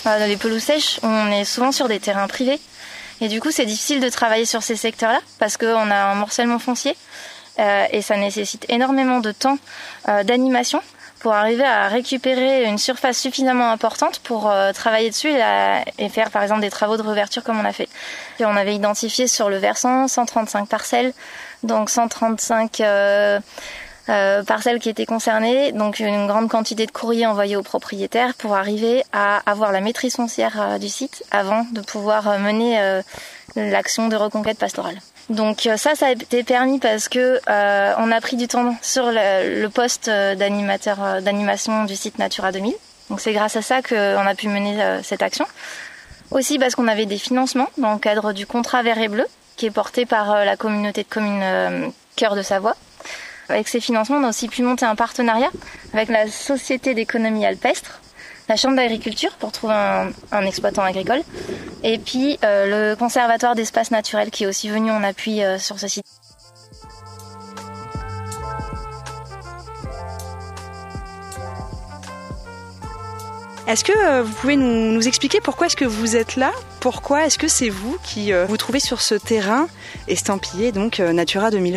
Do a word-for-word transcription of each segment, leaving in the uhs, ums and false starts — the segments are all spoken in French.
euh, les pelouses sèches, on est souvent sur des terrains privés. Et du coup, c'est difficile de travailler sur ces secteurs-là parce qu'on a un morcellement foncier euh, et ça nécessite énormément de temps euh, d'animation pour arriver à récupérer une surface suffisamment importante pour euh, travailler dessus et, la, et faire par exemple des travaux de réouverture comme on a fait. Et on avait identifié sur le versant cent trente-cinq parcelles, donc cent trente-cinq euh, euh, parcelles qui étaient concernées, donc une grande quantité de courriers envoyés aux propriétaires pour arriver à avoir la maîtrise foncière euh, du site avant de pouvoir euh, mener euh, l'action de reconquête pastorale. Donc ça, ça a été permis parce que euh, on a pris du temps sur le, le poste d'animateur euh, d'animation du site Natura deux mille. Donc c'est grâce à ça qu'on a pu mener euh, cette action. Aussi parce qu'on avait des financements dans le cadre du contrat Vert et Bleu, qui est porté par euh, la communauté de communes euh, Cœur de Savoie. Avec ces financements, on a aussi pu monter un partenariat avec la Société d'économie alpestre, la Chambre d'agriculture pour trouver un, un exploitant agricole, et puis euh, le Conservatoire d'espaces naturels qui est aussi venu en appui euh, sur ce site. Est-ce que euh, vous pouvez nous, nous expliquer pourquoi est-ce que vous êtes là ? Pourquoi est-ce que c'est vous qui euh, vous trouvez sur ce terrain estampillé donc euh, Natura deux mille ?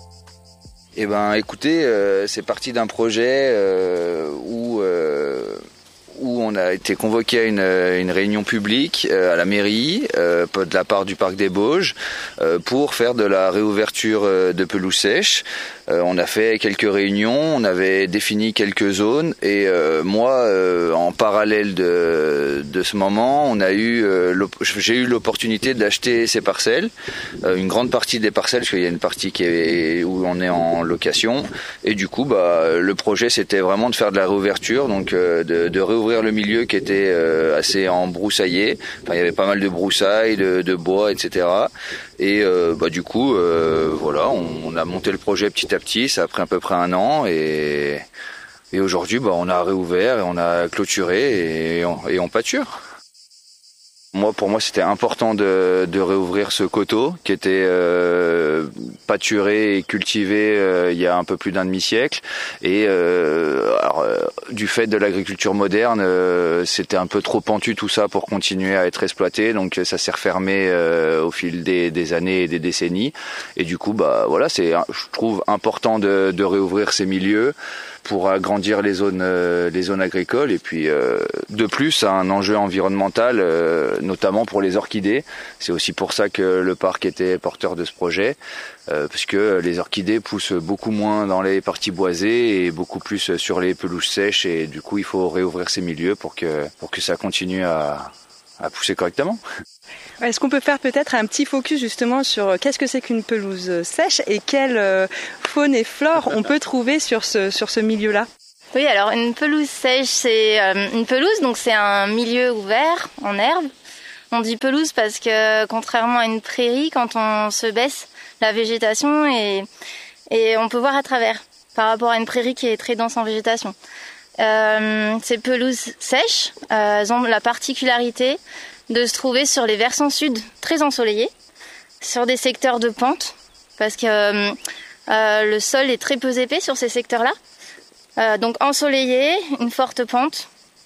Eh ben, écoutez, euh, c'est parti d'un projet euh, où euh, où on a été convoqué à une, une réunion publique euh, à la mairie euh, de la part du parc des Bauges euh, pour faire de la réouverture euh, de pelouses sèches. Euh, on a fait quelques réunions, on avait défini quelques zones et euh, moi, euh, en parallèle de, de ce moment, on a eu, euh, j'ai eu l'opportunité d'acheter ces parcelles, euh, une grande partie des parcelles, parce qu'il y a une partie qui est, où on est en location, et du coup, bah, le projet c'était vraiment de faire de la réouverture, donc euh, de, de réouvrir le milieu qui était euh, assez embroussaillé. Enfin, il y avait pas mal de broussailles, de, de bois, et cetera. Et euh, bah, du coup, euh, voilà, on, on a monté le projet petit à petit. Ça a pris à peu près un an et, et aujourd'hui, bah, on a réouvert et on a clôturé et on, et on pâture. Moi, pour moi, c'était important de, de réouvrir ce coteau qui était euh, pâturé et cultivé euh, il y a un peu plus d'un demi-siècle. Et euh, alors, euh, du fait de l'agriculture moderne, euh, c'était un peu trop pentu tout ça pour continuer à être exploité. Donc, ça s'est refermé euh, au fil des, des années et des décennies. Et du coup, bah voilà, c'est, je trouve important de, de réouvrir ces milieux pour agrandir les zones, euh, les zones agricoles. Et puis, euh, de plus, un enjeu environnemental, euh, notamment pour les orchidées. C'est aussi pour ça que le parc était porteur de ce projet, euh, parce que les orchidées poussent beaucoup moins dans les parties boisées et beaucoup plus sur les pelouses sèches. Et du coup, il faut réouvrir ces milieux pour que, pour que ça continue à, à pousser correctement. Est-ce qu'on peut faire peut-être un petit focus justement sur qu'est-ce que c'est qu'une pelouse sèche et quelle faune et flore on peut trouver sur ce, sur ce milieu-là ? Oui, alors une pelouse sèche, c'est euh, une pelouse, donc c'est un milieu ouvert en herbe. On dit pelouse parce que contrairement à une prairie, quand on se baisse, la végétation est, et on peut voir à travers par rapport à une prairie qui est très dense en végétation. Euh, ces pelouses sèches, euh, elles ont la particularité de se trouver sur les versants sud très ensoleillés, sur des secteurs de pente, parce que euh, euh, le sol est très peu épais sur ces secteurs-là. Euh, donc ensoleillé, une forte pente.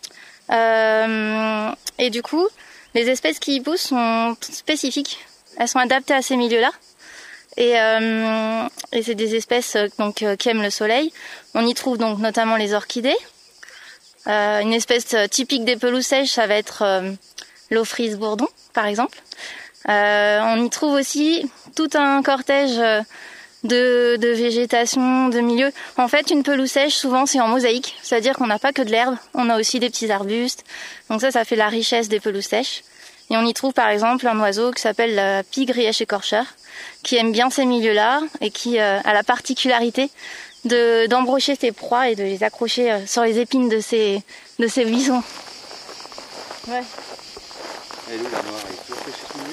Euh, et du coup, les espèces qui y poussent sont spécifiques. Elles sont adaptées à ces milieux-là. Et, euh, et c'est des espèces donc, qui aiment le soleil. On y trouve donc notamment les orchidées. Euh, une espèce typique des pelouses sèches, ça va être euh, l'ophrys bourdon, par exemple. Euh, on y trouve aussi tout un cortège de, de végétation, de milieux. En fait, une pelouse sèche, souvent, c'est en mosaïque. C'est-à-dire qu'on n'a pas que de l'herbe, on a aussi des petits arbustes. Donc ça, ça fait la richesse des pelouses sèches. Et on y trouve, par exemple, un oiseau qui s'appelle la pie grièche écorcheur, qui aime bien ces milieux-là et qui euh, a la particularité de, d'embrocher ses proies et de les accrocher euh, sur les épines de ces, de ces buissons. Ouais. Elle est là, noire, elle est toujours sur ce milieu ?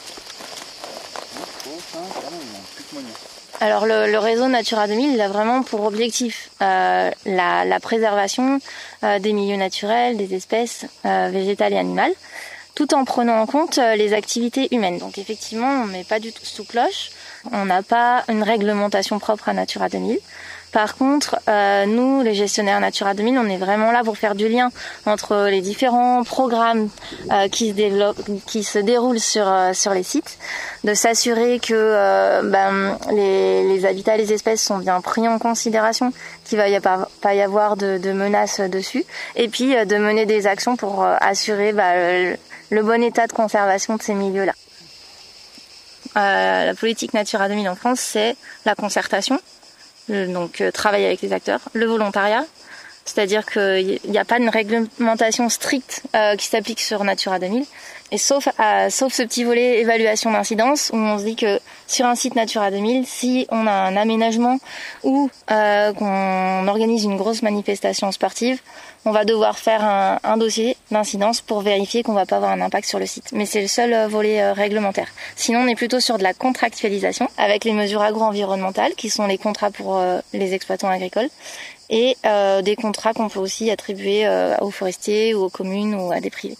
Alors le, le réseau Natura deux mille, il a vraiment pour objectif euh, la, la préservation euh, des milieux naturels, des espèces euh, végétales et animales, tout en prenant en compte euh, les activités humaines. Donc effectivement, on ne met pas du tout sous cloche, on n'a pas une réglementation propre à Natura deux mille. Par contre, euh, nous, les gestionnaires Natura deux mille, on est vraiment là pour faire du lien entre les différents programmes euh, qui se développent, qui se déroulent sur euh, sur les sites, de s'assurer que euh, ben, les, les habitats et les espèces sont bien pris en considération, qu'il va y avoir, pas y avoir de, de menaces dessus, et puis euh, de mener des actions pour euh, assurer bah, le, le bon état de conservation de ces milieux-là. Euh, la politique Natura deux mille en France, c'est la concertation. Donc euh, travailler avec les acteurs, le volontariat, c'est-à-dire qu'il n'y a pas une réglementation stricte euh, qui s'applique sur Natura deux mille, et sauf, à, sauf ce petit volet évaluation d'incidence où on se dit que sur un site Natura deux mille, si on a un aménagement ou euh, qu'on organise une grosse manifestation sportive, on va devoir faire un, un dossier d'incidence pour vérifier qu'on va pas avoir un impact sur le site. Mais c'est le seul euh, volet euh, réglementaire. Sinon, on est plutôt sur de la contractualisation avec les mesures agro-environnementales qui sont les contrats pour euh, les exploitants agricoles et euh, des contrats qu'on peut aussi attribuer euh, aux forestiers ou aux communes ou à des privés.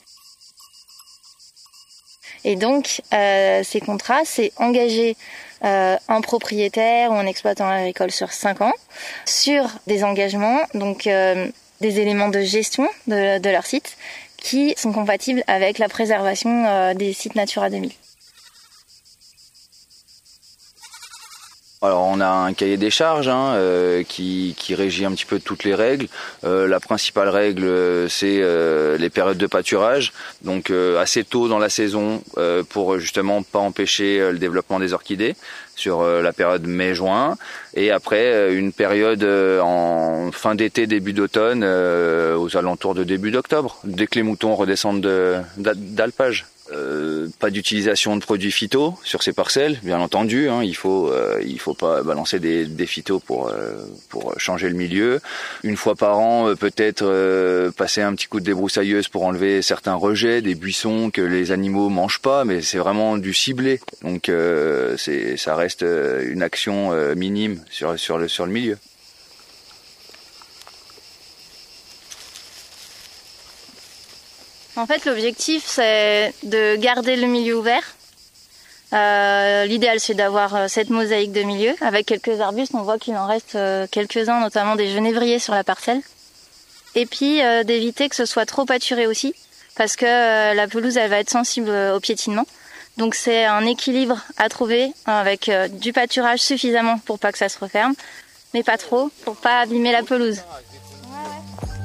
Et donc, euh, ces contrats, c'est engager euh, un propriétaire ou un exploitant agricole sur cinq ans sur des engagements, donc euh, des éléments de gestion de, de leur site qui sont compatibles avec la préservation euh, des sites Natura deux mille. Alors on a un cahier des charges hein, euh, qui, qui régit un petit peu toutes les règles. Euh, la principale règle c'est euh, les périodes de pâturage, donc euh, assez tôt dans la saison euh, pour justement pas empêcher euh, le développement des orchidées sur euh, la période mai-juin, et après euh, une période euh, en fin d'été, début d'automne, euh, aux alentours de début d'octobre, dès que les moutons redescendent de, d'alpage. Euh, pas d'utilisation de produits phyto sur ces parcelles, bien entendu. Hein, il faut, euh, il faut pas balancer des, des phytos pour euh, pour changer le milieu. Une fois par an, euh, peut-être euh, passer un petit coup de débroussailleuse pour enlever certains rejets, des buissons que les animaux mangent pas, mais c'est vraiment du ciblé. Donc euh, c'est, ça reste une action euh, minime sur sur le sur le milieu. En fait, l'objectif, c'est de garder le milieu ouvert. Euh, l'idéal, c'est d'avoir cette mosaïque de milieu avec quelques arbustes. On voit qu'il en reste quelques-uns, notamment des genévriers sur la parcelle. Et puis, euh, d'éviter que ce soit trop pâturé aussi, parce que euh, la pelouse, elle va être sensible au piétinement. Donc, c'est un équilibre à trouver avec euh, du pâturage suffisamment pour pas que ça se referme, mais pas trop, pour pas abîmer la pelouse.